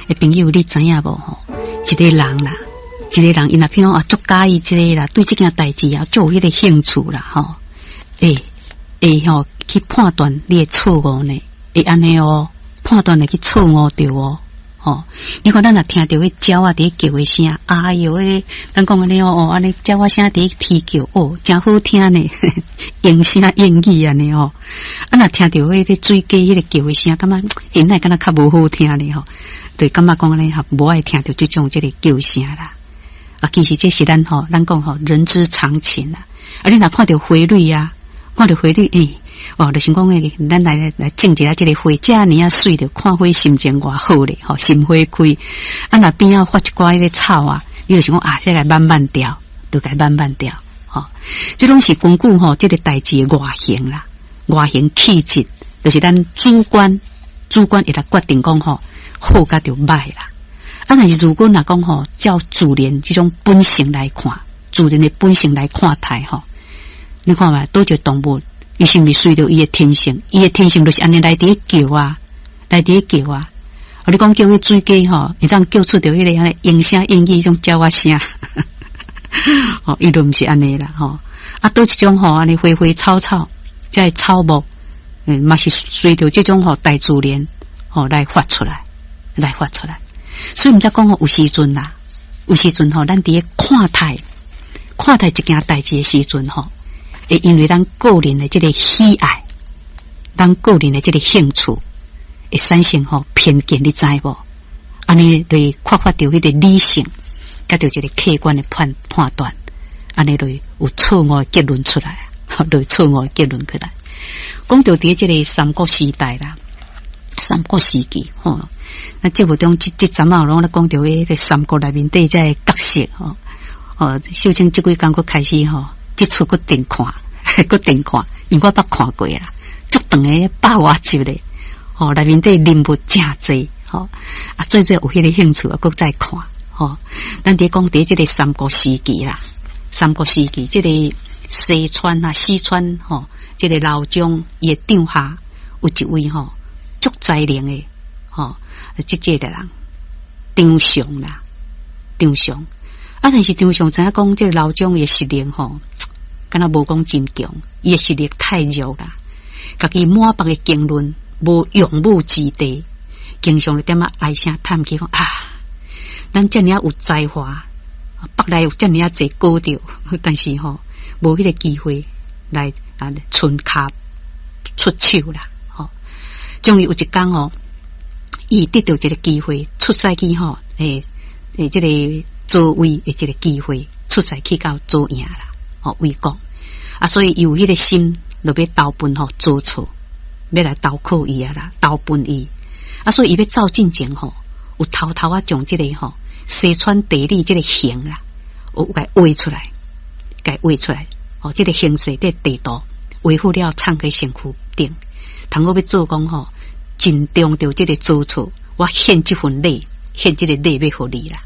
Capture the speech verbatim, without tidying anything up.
诶，朋友，你知影无吼？一个人啦，一个人，伊若譬如啊，足介意即个啦，对即件代志啊，足有迄个兴趣啦，吼。诶诶吼，去判断你诶错误呢？会安尼哦，判断来去错误着哦。哦，你看咱若听到迄鸟啊伫叫诶声，哎哟诶，咱讲安尼哦，安尼鸟啊声伫啼叫，哦，真好听呢，应声应语安尼哦。啊，若听到迄个水鸡迄个叫诶声，感觉现在敢若较无好听呢吼，对，感觉讲安尼吼，无爱听到即种即个叫声啦。啊，其实这是咱吼，咱讲吼人之常情啦。啊，你若看到花蕊啊，看到花蕊诶。欸哦，就想讲诶，咱来来种一下这个花，这样啊水着看花心情偌好咧，吼、哦，心花开。啊，若边啊发一寡迄个草啊，你就想讲啊，这个慢慢掉，就该慢慢掉，吼、哦。这拢是根据吼、哦、这个代志诶外形啦，外形气质，就是咱主观主观会来决定讲吼好甲着歹啦。啊，但是如果若讲吼照自然这种本性来看，自然的本性来看待吼，你看嘛，多少动物。伊是毋是随着伊诶天性？伊诶天性就是安尼来伫叫啊，来伫叫啊。啊，你讲叫迄水鸡吼，会当叫出着迄个安尼应声应语迄种鸟仔声。哦，伊都毋是安尼啦吼。啊，倒一种吼安尼花花草草，即草木，嗯，嘛是随着即种吼大自然吼来发出来，来发出来。所以毋则讲吼有时阵啦，有时阵吼咱伫咧看待看待一件代志诶时阵吼。会因为咱个人的这个喜爱，咱个人的这个兴趣，会产生吼偏见，你知无？安尼对缺乏着迄个理性，甲着一个客观的判判断，安尼对有错误的结论出来，对错误的结论出来。讲到伫这个三国时代啦，三国时期吼，那节目中即即阵啊，拢咧讲到迄个三国内面底这个角色吼，哦，秀清即几工佫开始吼。即出个定看，个定看，因我捌看过啦，足长诶百外集咧，吼、哦，内面底人物真济，吼、哦，啊，最最有迄个兴趣啊，佫再看，吼、哦，咱伫讲伫即个三国时期啦，三国时期即、这个西川啊、西川吼、哦，即、这个老将伊诶帐下有一位吼足才能诶，吼、哦，即个的人张尚啦，张尚。啊，但是张尚知影讲，这个老将诶实力吼，敢若无讲真强，伊诶实力太弱啦。家己满腹诶经纶无用武之地，经常点啊唉声叹气讲啊，咱遮尔有才华，北来有遮尔侪高调，但是吼无迄个机会来啊伸骹出手啦。吼、哦，终于有一天吼，伊得到一个机会出赛去吼，诶诶，这个。做位的这个机会出赛去到做赢啦，哦，为国啊，所以伊有迄个心，就要投奔吼做错，要来投靠伊啊啦，投奔伊啊，所以伊要走进前吼，有偷偷啊将这个吼西川地理这个形啦，有甲画出来，甲画出来，哦，这个形势的地图维护了藏喺身躯顶，通我要做讲吼，尽中着这个做错，我献这份礼，献这个礼要互你啦。